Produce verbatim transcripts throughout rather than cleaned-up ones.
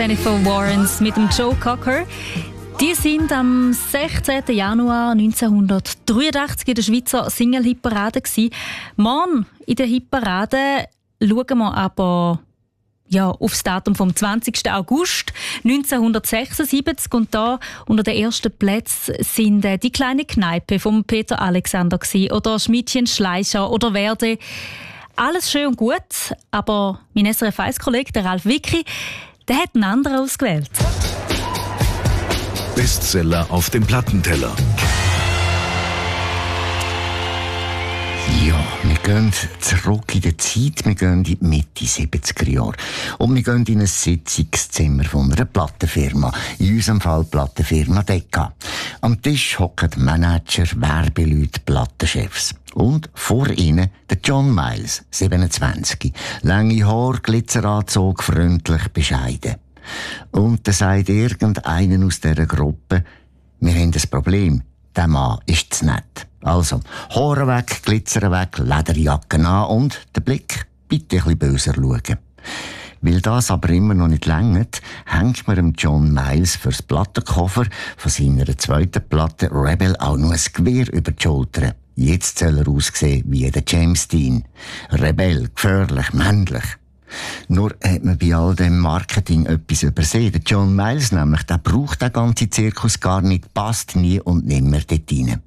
Jennifer Warnes mit dem Joe Cocker. Die sind am sechzehnten Januar neunzehnhundertdreiundachtzig in der Schweizer Single-Hitparade gsi. Morgen in der Hitparade schauen wir aber ja, auf das Datum vom zwanzigsten August neunzehnhundertsechsundsiebzig. Und da unter den ersten Plätzen sind äh, die kleine Kneipe von Peter Alexander gsi, oder Schmidtchen Schleicher oder Werde. Alles schön und gut, aber mein S R F eins-Kollege, der Ralf Wicki, der hat einen anderen ausgewählt. Bestseller auf dem Plattenteller. Ja, wir gehen zurück in die Zeit, wir gehen in die Mitte siebziger Jahre. Und wir gehen in ein Sitzungszimmer von einer Plattenfirma. In unserem Fall Plattenfirma Decca. Am Tisch hocken Manager, Werbeleute, Plattenchefs. Und vor ihnen der John Miles, siebenundzwanzig. Lange Haare, Glitzeranzug, freundlich, bescheiden. Und da sagt irgendeiner aus dieser Gruppe, wir haben ein Problem, der Mann ist zu nett. Also, Haare weg, Glitzer weg, Lederjacken an und der Blick, bitte ein bisschen böser schauen. Weil das aber immer noch nicht reicht, hängt man dem John Miles fürs Plattenkoffer von seiner zweiten Platte Rebel auch noch ein Gewehr über die Schulter. Jetzt soll er aussehen wie der James Dean. Rebell, gefährlich, männlich. Nur hat man bei all dem Marketing etwas übersehen. Der John Miles nämlich, der braucht den ganzen Zirkus gar nicht, passt nie und nimmer dort rein.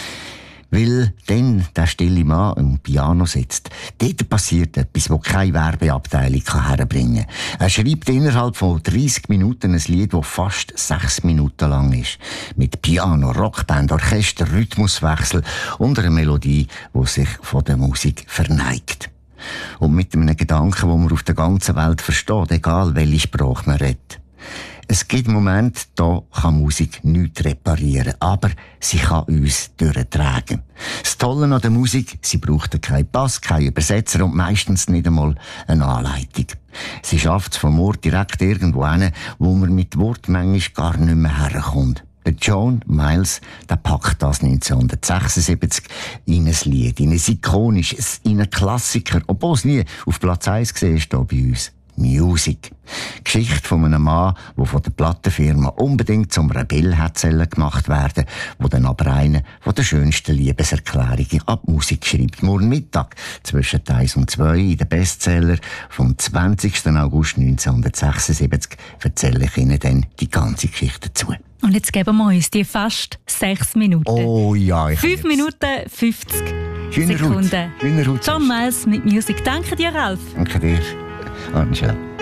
Weil dann der stille Mann am Piano sitzt, dort passiert etwas, das keine Werbeabteilung herbringen kann. Er schreibt innerhalb von dreißig Minuten ein Lied, das fast sechs Minuten lang ist. Mit Piano, Rockband, Orchester, Rhythmuswechsel und einer Melodie, die sich von der Musik verneigt. Und mit einem Gedanken, den man auf der ganzen Welt versteht, egal welche Sprache man redet. Es gibt Momente, da kann Musik nichts reparieren, aber sie kann uns durchtragen. Das Tolle an der Musik, sie braucht keinen Bass, keinen Übersetzer und meistens nicht einmal eine Anleitung. Sie schafft es vom Ort direkt irgendwo hin, wo man mit Wort manchmal gar nicht mehr herkommt. Der John Miles, der packt das neunzehnhundertsechsundsiebzig in ein Lied, in ein ikonisches, in einen Klassiker, obwohl es nie auf Platz eins gesehen ist hier bei uns. Music. Geschichte von einem Mann, der von der Plattenfirma unbedingt zum Rebell hat gemacht werden, wo dann aber eine von der schönsten Liebeserklärungen an die Musik schreibt. Morgen Mittag zwischen eins und zwei in den Bestseller vom zwanzigsten August neunzehnhundertsechsundsiebzig erzähle ich Ihnen dann die ganze Geschichte dazu. Und jetzt geben wir uns die fast sechs Minuten. Oh ja, ich Fünf Minuten, fünfzig Schöner Sekunden. Schöner John Miles mit Music. Danke dir, Ralf. Danke dir. Angela.